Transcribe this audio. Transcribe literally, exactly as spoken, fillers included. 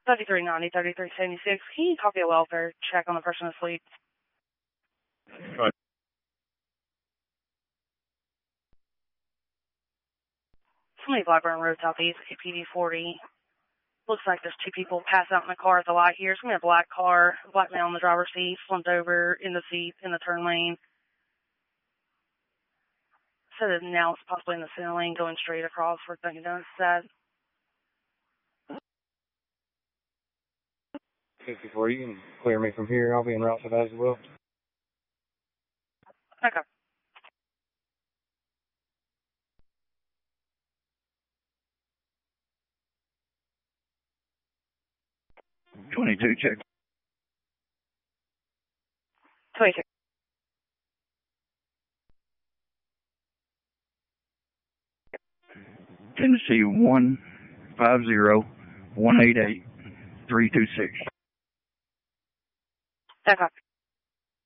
thirty-three ninety, thirty-three seventy-six. Can you copy a welfare check on the person asleep? Right. twenty Blackburn Road Southeast, A P D forty. Looks like there's two people passed out in the car at the light here. It's going to be a black car, a black man on the driver's seat, slumped over in the seat in the turn lane. So that now it's possibly in the center lane going straight across for Dunkin' Donuts. Sad. fifty-four, you can clear me from here. I'll be in route to that as well. Okay. twenty-two, check. twenty-two. Tennessee one five zero one eight eight three two six. Okay.